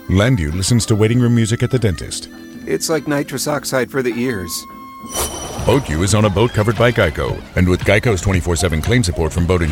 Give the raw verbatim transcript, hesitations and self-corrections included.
Landu listens to waiting room music at the dentist. It's like nitrous oxide for the ears. BoatU is on a boat covered by Geico. And with Geico's twenty-four seven claim support from boat